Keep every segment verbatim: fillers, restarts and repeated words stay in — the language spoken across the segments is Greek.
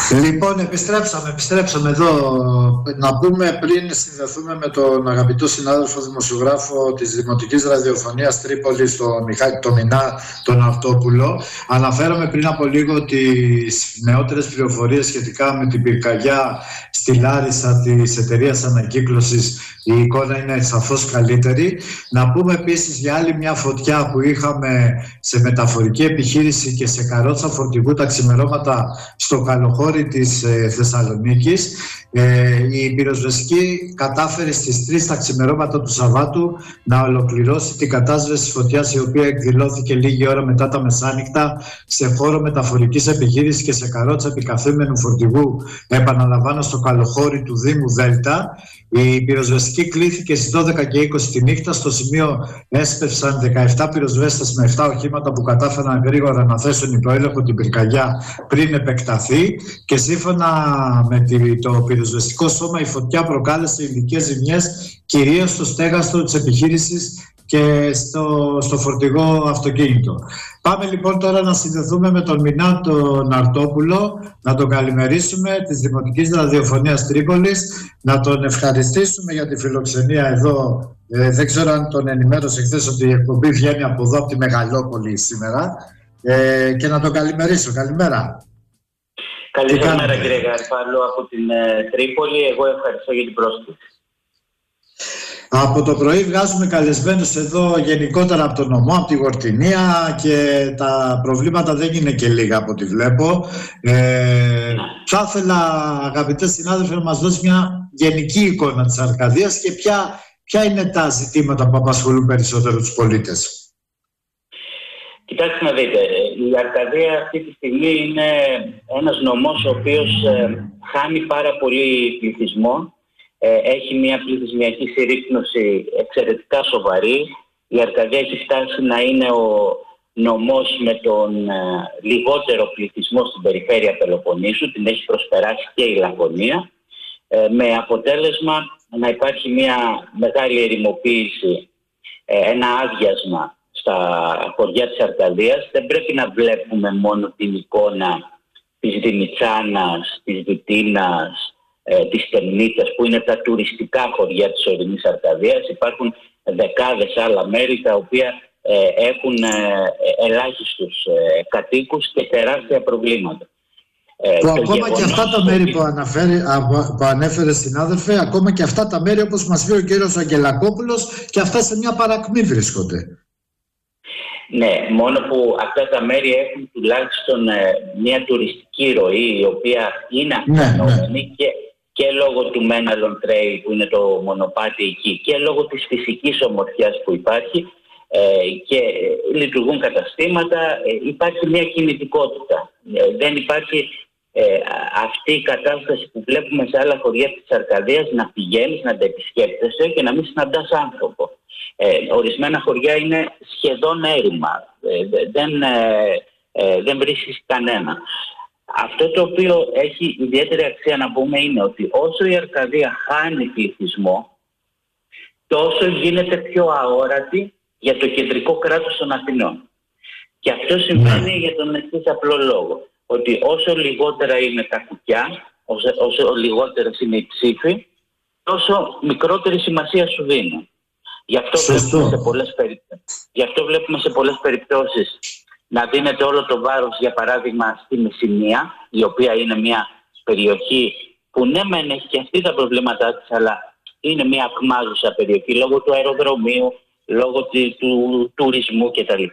Λοιπόν, επιστρέψαμε, επιστρέψαμε εδώ. Να πούμε πριν συνδεθούμε με τον αγαπητό συνάδελφο δημοσιογράφο της Δημοτικής Ραδιοφωνίας Τρίπολης, τον Μιχάλη τον Μινά, τον Αυτόπουλο. Αναφέραμε πριν από λίγο τις νεότερες πληροφορίες σχετικά με την πυρκαγιά στη Λάρισα της εταιρείας ανακύκλωσης. Η εικόνα είναι σαφώς καλύτερη. Να πούμε επίσης για άλλη μια φωτιά που είχαμε σε μεταφορική επιχείρηση και σε καρότσα φορτηγού τα ξημερώματα στο Καλοχώρι της ε, Θεσσαλονίκης. Ε, η πυροσβεστική κατάφερε στις τρεις τα ξημερώματα του Σαββάτου να ολοκληρώσει την κατάσβεση της φωτιάς, η οποία εκδηλώθηκε λίγη ώρα μετά τα μεσάνυχτα σε χώρο μεταφορικής επιχείρησης και σε καρότσα επικαθήμενου φορτηγού, επαναλαμβάνω, στο Καλοχώρι του Δήμου Δέλτα. Η πυροσβεστική κλήθηκε στις δώδεκα και είκοσι τη νύχτα. Στο σημείο έσπευσαν δεκαεπτά πυροσβέστες με επτά οχήματα που κατάφεραν γρήγορα να θέσουν υπό έλεγχο την πυρκαγιά πριν επεκταθεί, και σύμφωνα με το πυροσβεστικό σώμα η φωτιά προκάλεσε υλικές ζημιές κυρίως στο στέγαστρο της επιχείρησης και στο, στο φορτηγό αυτοκίνητο. Πάμε λοιπόν τώρα να συνδεθούμε με τον Μινά τον Αρτόπουλο, να τον καλημερίσουμε, της Δημοτικής Ραδιοφωνίας Τρίπολης, να τον ευχαριστήσουμε για τη φιλοξενία εδώ. Ε, δεν ξέρω αν τον ενημέρωσε χθες ότι η εκπομπή βγαίνει από εδώ, από τη Μεγαλόπολη σήμερα, ε, και να τον καλημερίσω. Καλημέρα. Καλημέρα κύριε Γαρφάλου από την ε, Τρίπολη. Εγώ ευχαριστώ για την πρόσκληση. Από το πρωί βγάζουμε καλεσμένους εδώ γενικότερα από τον νομό, από τη Γορτινία, και τα προβλήματα δεν είναι και λίγα από ό,τι βλέπω. Ε, θα ήθελα, αγαπητέ συνάδελφοι, να μας δώσει μια γενική εικόνα της Αρκαδίας και ποια, ποια είναι τα ζητήματα που απασχολούν περισσότερο τους πολίτες. Κοιτάξτε να δείτε, η Αρκαδία αυτή τη στιγμή είναι ένας νομός ο οποίος ε, χάνει πάρα πολύ πληθυσμό. Έχει μια πληθυσμιακή συρρίκνωση εξαιρετικά σοβαρή. Η Αρκαδία έχει φτάσει να είναι ο νομός με τον ε, λιγότερο πληθυσμό στην περιφέρεια Πελοποννήσου. Την έχει προσπεράσει και η Λακωνία, ε, με αποτέλεσμα να υπάρχει μια μεγάλη ερημοποίηση, ε, ένα άδειασμα στα χωριά της Αρκαδίας. Δεν πρέπει να βλέπουμε μόνο την εικόνα της Δημητσάνας, της Βιτίνας, Ε, της Τεμνίτας, που είναι τα τουριστικά χωριά της ορεινής Αρκαδίας. Υπάρχουν δεκάδες άλλα μέρη τα οποία ε, έχουν ε, ελάχιστους ε, κατοίκους και τεράστια προβλήματα. Ε, που ακόμα γεγονός... και αυτά τα μέρη που, αναφέρει, που ανέφερε συνάδελφε, ακόμα και αυτά τα μέρη, όπως μας πει ο κύριος Αγγελακόπουλος, και αυτά σε μια παρακμή βρίσκονται. Ναι, μόνο που αυτά τα μέρη έχουν τουλάχιστον ε, μια τουριστική ροή, η οποία είναι αυξανόμενη, ναι, ναι. και και λόγω του Μέναλον Trail που είναι το μονοπάτι εκεί, και λόγω της φυσικής ομορφιάς που υπάρχει, ε, και λειτουργούν καταστήματα, ε, υπάρχει μια κινητικότητα. Ε, δεν υπάρχει ε, αυτή η κατάσταση που βλέπουμε σε άλλα χωριά της Αρκαδίας, να πηγαίνεις, να τα επισκέπτεσαι και να μην συναντάς άνθρωπο. Ε, ορισμένα χωριά είναι σχεδόν έρημα, ε, δεν, ε, ε, δεν βρίσκεις κανένα. Αυτό το οποίο έχει ιδιαίτερη αξία να πούμε είναι ότι όσο η Αρκαδία χάνει πληθυσμό, τόσο γίνεται πιο αόρατη για το κεντρικό κράτος των Αθηνών. Και αυτό σημαίνει για τον εξής απλό λόγο, ότι όσο λιγότερα είναι τα κουκιά, όσο, όσο λιγότερες είναι οι ψήφοι, τόσο μικρότερη σημασία σου δίνουν. Γι' αυτό, βλέπουμε σε, πολλές περι... Γι' αυτό βλέπουμε σε πολλές περιπτώσεις να δίνεται όλο το βάρος, για παράδειγμα, στη Μεσσηνία, η οποία είναι μια περιοχή που ναι μεν έχει και αυτή τα προβλήματά της, αλλά είναι μια ακμάζουσα περιοχή λόγω του αεροδρομίου, λόγω του, του τουρισμού κτλ.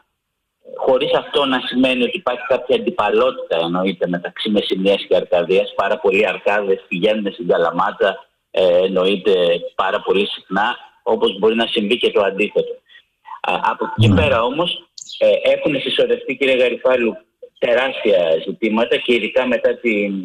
Χωρίς αυτό να σημαίνει ότι υπάρχει κάποια αντιπαλότητα, εννοείται, μεταξύ Μεσσηνίας και Αρκαδίας. Πάρα πολλοί Αρκάδες πηγαίνουν στην Καλαμάτα, ε, εννοείται, πάρα πολύ συχνά, όπως μπορεί να συμβεί και το αντίθετο. Α, από εκεί mm. πέρα όμως ε, έχουν συσσωρευτεί, κύριε Γαριφάλου, τεράστια ζητήματα, και ειδικά μετά την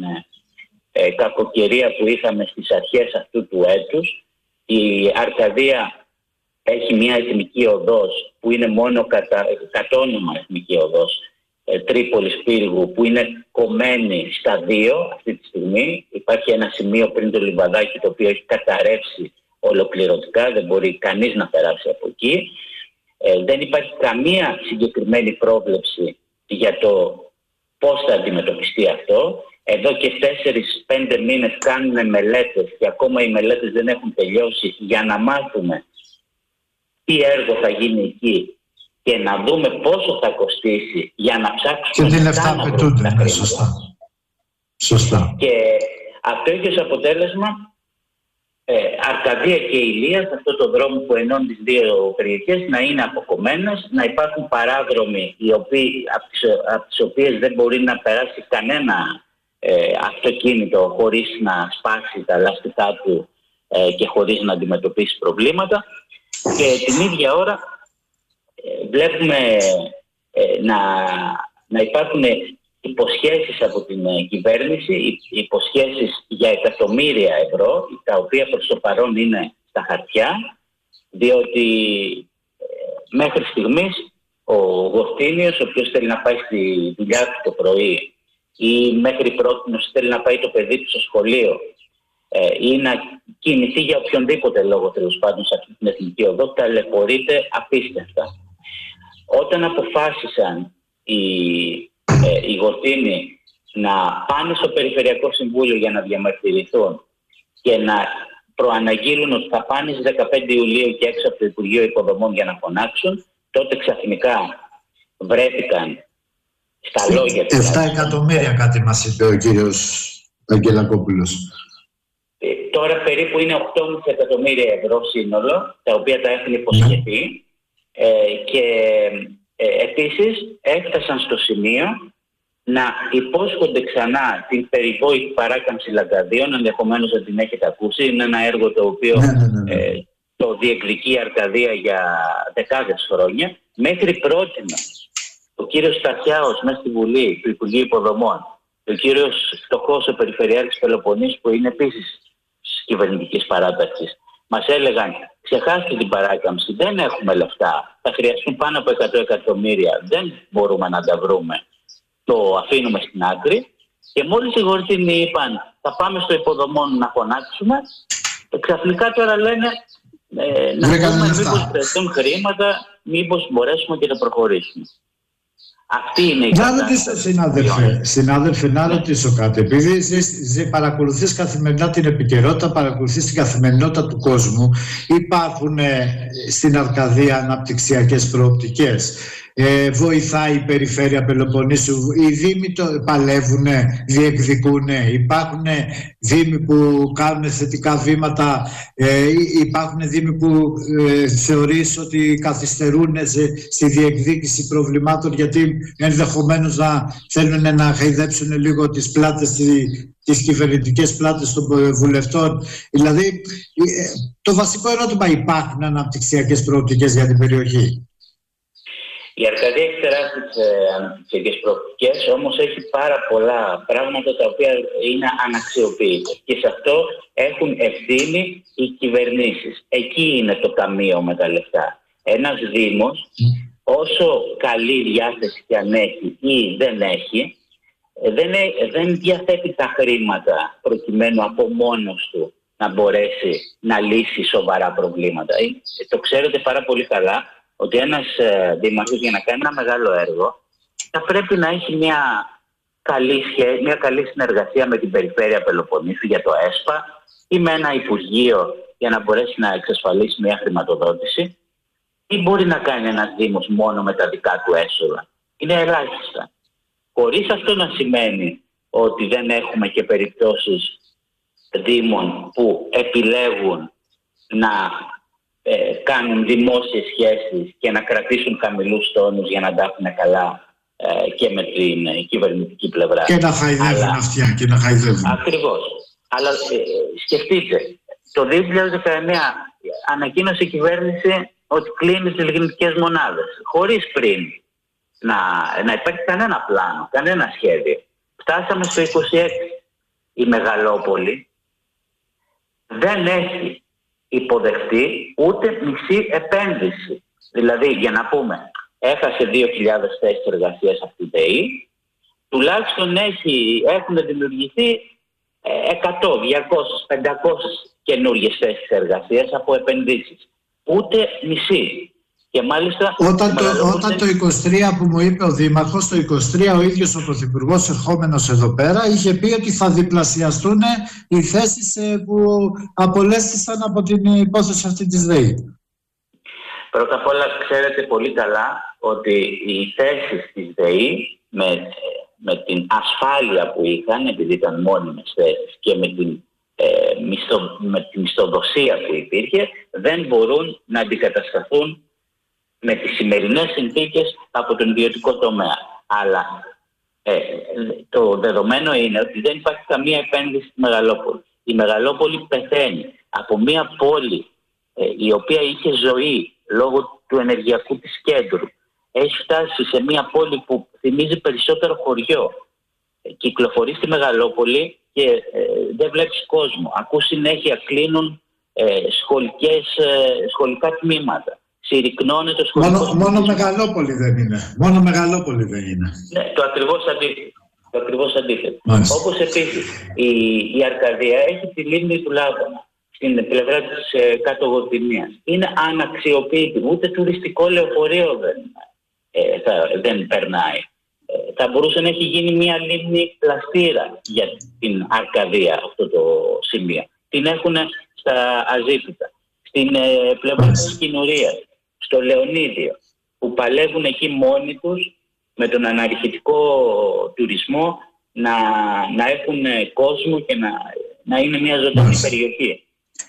ε, κακοκαιρία που είχαμε στις αρχές αυτού του έτους. Η Αρκαδία έχει μια εθνική οδός που είναι μόνο κατά, κατ' όνομα εθνική οδός, ε, Τρίπολης Πύργου, που είναι κομμένη στα δύο αυτή τη στιγμή. Υπάρχει ένα σημείο πριν το Λιβαδάκι το οποίο έχει καταρρεύσει ολοκληρωτικά, δεν μπορεί κανείς να περάσει από εκεί. Ε, δεν υπάρχει καμία συγκεκριμένη πρόβλεψη για το πώς θα αντιμετωπιστεί αυτό. εδώ και τέσσερις πέντε μήνες κάνουν μελέτες και ακόμα οι μελέτες δεν έχουν τελειώσει για να μάθουμε τι έργο θα γίνει εκεί και να δούμε πόσο θα κοστίσει για να ψάξουμε και τι λεφτά απαιτούνται. Ναι, σωστά. Σωστά. Και αυτό έχει ως αποτέλεσμα ε, Αρκαδία και Ηλίας, αυτό το δρόμο που ενώνει τις δύο περιοχές, να είναι αποκομμένες, να υπάρχουν παράδρομοι οι οποίοι, από, τις, από τις οποίες δεν μπορεί να περάσει κανένα ε, αυτοκίνητο χωρίς να σπάσει τα λαστικά του ε, και χωρίς να αντιμετωπίσει προβλήματα. Και την ίδια ώρα ε, βλέπουμε ε, να, να υπάρχουν υποσχέσεις από την ε, κυβέρνηση, υποσχέσεις για εκατομμύρια ευρώ, τα οποία προς το παρόν είναι στα χαρτιά, διότι ε, μέχρι στιγμής ο Γοστίνιος, ο οποίος θέλει να πάει στη δουλειά του το πρωί ή μέχρι πρότινος θέλει να πάει το παιδί του στο σχολείο ε, ή να κινηθεί για οποιονδήποτε λόγο τέλος πάντων σε αυτή την εθνική οδό, ταλαιπωρείται απίστευτα. Όταν αποφάσισαν οι, ε, οι Γοστίνοι να πάνε στο Περιφερειακό Συμβούλιο για να διαμαρτυρηθούν και να προαναγγείλουν ότι θα πάνε στις δεκαπέντε Ιουλίου και έξω από το Υπουργείο Υποδομών για να φωνάξουν, τότε ξαφνικά βρέθηκαν στα λόγια του. επτά εκατομμύρια κάτι μας είπε ο κύριος Αγγελακόπουλος. Ε, τώρα περίπου είναι οκτώ κόμμα πέντε εκατομμύρια ευρώ σύνολο, τα οποία τα έχουν υποσχεθεί. Mm. Ε, και ε, επίσης έφτασαν στο σημείο να υπόσχονται ξανά την περιβόητη παράκαμψη Λαγκαδίων, ενδεχομένως δεν την έχετε ακούσει. Είναι ένα έργο το οποίο ναι, ναι, ναι. Ε, το διεκδικεί η Αρκαδία για δεκάδες χρόνια. Μέχρι πρότινα ο κύριος Σταθιάος μέσα στη Βουλή του Υπουργείου Υποδομών, ο κύριος Φτωχός, ο Περιφερειάρχης Πελοποννήσου, που είναι επίσης της κυβερνητικής παράταξης, μας έλεγαν ξεχάστε την παράκαμψη, δεν έχουμε λεφτά, θα χρειαστούν πάνω από εκατό εκατομμύρια, δεν μπορούμε να τα βρούμε. Το αφήνουμε στην άκρη και μόλις οι Γοστίνοι είπαν θα πάμε στο Υποδομών να φωνάξουμε, ξαφνικά τώρα λένε ε, να δούμε μήπως χρειαστούν χρήματα, μήπως μπορέσουμε και να προχωρήσουμε. Αυτή είναι η κατάσταση. Να ρωτήσω, συνάδελφε, συνάδελφε, να ρωτήσω κάτι. Επειδή ζεις, παρακολουθείς καθημερινά την επικαιρότητα, παρακολουθείς την καθημερινότητα του κόσμου, υπάρχουν ε, στην Αρκαδία αναπτυξιακές προοπτικές. Ε, βοηθάει η Περιφέρεια Πελοποννήσου, οι δήμοι το παλεύουν, διεκδικούν, υπάρχουν δήμοι που κάνουν θετικά βήματα, ε, υπάρχουν δήμοι που ε, θεωρείς ότι καθυστερούν σε, στη διεκδίκηση προβλημάτων γιατί ενδεχομένως να θέλουν να χαϊδέψουν λίγο τις πλάτες, τις κυβερνητικές πλάτες των βουλευτών. Δηλαδή ε, το βασικό ερώτημα, υπάρχουν αναπτυξιακές προοπτικές για την περιοχή? Η Αρκαδία έχει τεράστιες ε, αναπτυξιακές προοπτικές, όμως έχει πάρα πολλά πράγματα τα οποία είναι αναξιοποιητά. Και σε αυτό έχουν ευθύνη οι κυβερνήσεις. Εκεί είναι το ταμείο με τα λεφτά. Ένας δήμος, όσο καλή διάθεση και αν έχει ή δεν έχει, δεν, δεν διαθέτει τα χρήματα προκειμένου από μόνος του να μπορέσει να λύσει σοβαρά προβλήματα. Το ξέρετε πάρα πολύ καλά ότι ένας ε, δήμαρχος για να κάνει ένα μεγάλο έργο θα πρέπει να έχει μια καλή, σχέ, μια καλή συνεργασία με την Περιφέρεια Πελοποννήσου για το ΕΣΠΑ ή με ένα Υπουργείο για να μπορέσει να εξασφαλίσει μια χρηματοδότηση, ή μπορεί να κάνει ένας δήμος μόνο με τα δικά του έσοδα. Είναι ελάχιστα. Χωρίς αυτό να σημαίνει ότι δεν έχουμε και περιπτώσεις δήμων που επιλέγουν να Ε, κάνουν δημόσιες σχέσεις και να κρατήσουν χαμηλούς τόνους για να τα έχουν καλά ε, και με την ε, κυβερνητική πλευρά. Και να χαϊδεύουν Αλλά... αυτιά και να χαϊδεύουν. Ακριβώς. Αλλά ε, σκεφτείτε, το δύο χιλιάδες δεκαεννέα ανακοίνωσε η κυβέρνηση ότι κλείνει τις λιγνητικές μονάδες, χωρίς πριν να, να υπάρχει κανένα πλάνο, κανένα σχέδιο. Φτάσαμε στο είκοσι έξι. Η Μεγαλόπολη δεν έχει υποδεχτεί ούτε μισή επένδυση. Δηλαδή, για να πούμε, έχασε δύο χιλιάδες θέσεις εργασίας αυτή η ΔΕΗ, τουλάχιστον έχει, έχουν δημιουργηθεί εκατό, διακόσιες, πεντακόσιες καινούργιες θέσεις εργασίας από επενδύσεις. Ούτε μισή. Και μάλιστα, όταν, το, όταν το είκοσι τρία που μου είπε ο Δήμαρχος, το είκοσι τρία ο ίδιος ο Πρωθυπουργός ερχόμενος εδώ πέρα είχε πει ότι θα διπλασιαστούν οι θέσεις που απολέστησαν από την υπόθεση αυτή της ΔΕΗ. Πρώτα απ' όλα ξέρετε πολύ καλά ότι οι θέσεις της ΔΕΗ με, με την ασφάλεια που είχαν, επειδή ήταν μόνιμες θέσεις, και με την, ε, μισθο, με την μισθοδοσία που υπήρχε, δεν μπορούν να αντικατασταθούν με τις σημερινές συνθήκες από τον ιδιωτικό τομέα. Αλλά ε, το δεδομένο είναι ότι δεν υπάρχει καμία επένδυση στη Μεγαλόπολη. Η Μεγαλόπολη πεθαίνει από μια πόλη ε, η οποία είχε ζωή λόγω του ενεργειακού της κέντρου. Έχει φτάσει σε μια πόλη που θυμίζει περισσότερο χωριό. Ε, κυκλοφορεί στη Μεγαλόπολη και ε, δεν βλέπεις κόσμο. Ακούς συνέχεια κλείνουν ε, σχολικές, ε, σχολικά τμήματα. Συρρυκνώνεται το σχολικό. Μόνο, μόνο Μεγαλόπολη δεν είναι. Μόνο Μεγαλόπολη δεν είναι. Ναι, το ακριβώς αντίθετο. Το ακριβώς αντίθετο. Όπως επίσης η, η Αρκαδία έχει τη λίμνη του Λάβωνα στην πλευρά της ε, κάτω Γοτινίας. Είναι αναξιοποιητή. Ούτε τουριστικό λεωφορείο δεν, ε, θα, δεν περνάει. Ε, θα μπορούσε να έχει γίνει μια λίμνη πλαστήρα για την Αρκαδία αυτό το σημείο. Την έχουν στα Αζήπητα, στην ε, πλευρά της Κινουρίας, στο Λεωνίδιο, που παλεύουν εκεί μόνοι τους με τον αναρχητικό τουρισμό να, να έχουν κόσμο και να, να είναι μια ζωντανή περιοχή.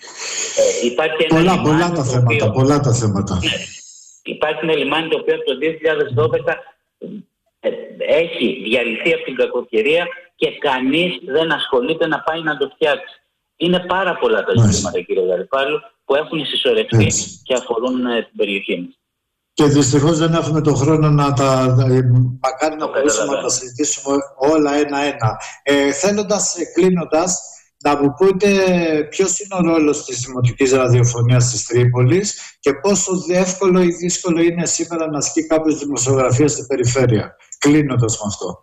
Ε, υπάρχει ένα πολλά, λιμάνι, πολλά τα θέματα, οποίο, πολλά τα θέματα. Ναι, υπάρχει ένα λιμάνι το οποίο από το δύο χιλιάδες δώδεκα ε, έχει διαλυθεί από την κακοκαιρία και κανείς δεν ασχολείται να πάει να το φτιάξει. Είναι πάρα πολλά τα ζητήματα, κύριε Γαρυφάλου, που έχουν συσσωρευτεί και αφορούν ε, την περιοχή μας. Και δυστυχώς δεν έχουμε τον χρόνο να τα... Μακάρι να μπορούσαμε να τα συζητήσουμε όλα ένα-ένα. Ε, θέλοντας, κλείνοντας, να μου πείτε ποιος είναι ο ρόλος της Δημοτικής Ραδιοφωνίας της Τρίπολης και πόσο εύκολο ή δύσκολο είναι σήμερα να ασκεί κάποιος δημοσιογραφία στην περιφέρεια. Κλείνοντας με αυτό.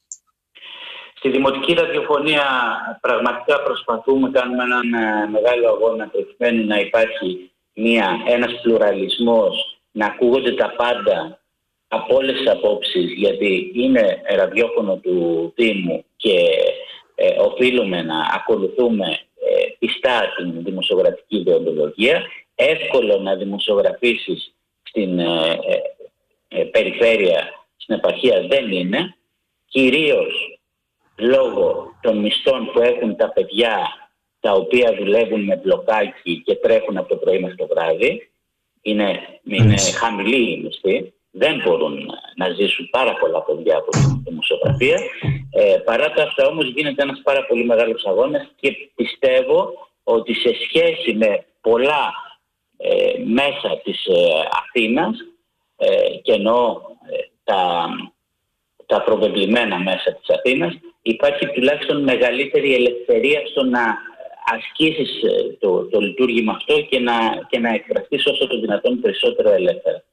Στη Δημοτική Ραδιοφωνία πραγματικά προσπαθούμε, κάνουμε έναν μεγάλο αγώνα προκειμένου να υπάρχει μια, ένας πλουραλισμός, να ακούγονται τα πάντα από όλες τις απόψεις, γιατί είναι ραδιόφωνο του Δήμου και ε, οφείλουμε να ακολουθούμε ε, πιστά την δημοσιογραφική ιδεολογία. Εύκολο να δημοσιογραφήσεις στην ε, ε, ε, περιφέρεια, στην επαρχία δεν είναι, κυρίως λόγω των μισθών που έχουν τα παιδιά τα οποία δουλεύουν με μπλοκάκι και τρέχουν από το πρωί μέχρι το βράδυ. Είναι, είναι χαμηλή η μισθή. Δεν μπορούν να ζήσουν πάρα πολλά παιδιά από τη δημοσιογραφία. Ε, παρά τα αυτά όμως γίνεται ένας πάρα πολύ μεγάλος αγώνας και πιστεύω ότι σε σχέση με πολλά ε, μέσα της ε, Αθήνας ε, και εννοώ ε, τα, τα προβεβλημένα μέσα της Αθήνας, υπάρχει τουλάχιστον μεγαλύτερη ελευθερία στο να ασκήσεις το, το λειτουργήμα αυτό και να, και να εκφραστείς όσο το δυνατόν περισσότερο ελεύθερα.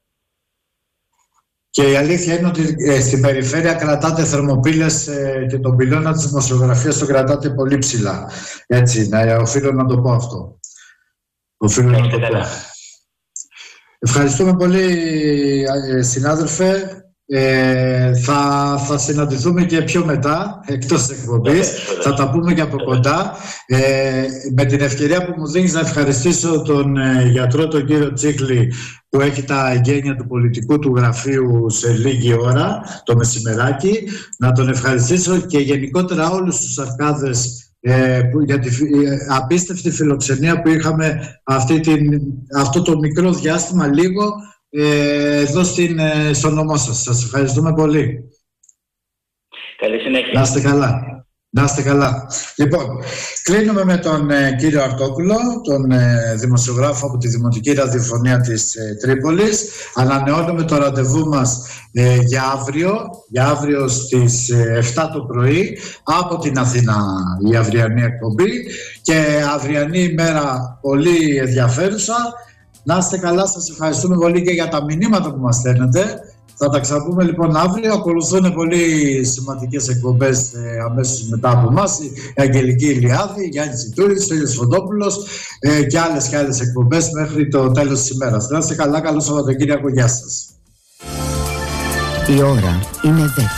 Και η αλήθεια είναι ότι ε, στην περιφέρεια κρατάτε θερμοπύλες ε, και τον πυλώνα της δημοσιογραφίας το κρατάτε πολύ ψηλά. Έτσι, να, οφείλω να το πω αυτό. Οφείλω να το πω. Ευχαριστούμε πολύ, ε, συνάδελφε. Ε, θα, θα συναντηθούμε και πιο μετά, εκτός της εκπομπής. Θα τα πούμε και από κοντά. Ε, με την ευκαιρία που μου δίνεις να ευχαριστήσω τον ε, γιατρό, τον κύριο Τσίκλη, που έχει τα εγγένεια του πολιτικού του γραφείου σε λίγη ώρα, το μεσημεράκι. Να τον ευχαριστήσω και γενικότερα όλους τους αρκάδες ε, που, για την ε, απίστευτη φιλοξενία που είχαμε αυτή την, αυτό το μικρό διάστημα λίγο εδώ στην, στο νομό σας. Σας ευχαριστούμε πολύ. Καλή συνέχεια. Να είστε καλά. Να είστε καλά. Λοιπόν, κλείνουμε με τον ε, κύριο Αρτόπουλο, τον ε, δημοσιογράφο από τη Δημοτική Ραδιοφωνία της ε, Τρίπολης. Ανανεώνουμε το ραντεβού μας ε, για αύριο, για αύριο στις ε, εφτά το πρωί από την Αθήνα, η αυριανή εκπομπή, και αυριανή ημέρα πολύ ενδιαφέρουσα. Να είστε καλά, σας ευχαριστούμε πολύ και για τα μηνύματα που μας στέλνετε. Θα τα ξαναπούμε λοιπόν αύριο. Ακολουθούν πολύ σημαντικές εκπομπές ε, αμέσως μετά από εμάς. Η Αγγελική Ηλιάδη, Γιάννης Ιτούρης, ο Ήλιος Φωτόπουλος ε, και άλλες και άλλες εκπομπές μέχρι το τέλος της ημέρας. Να είστε καλά, καλό Σαββατοκύριακο, γεια σας. Η ώρα είναι δέκα.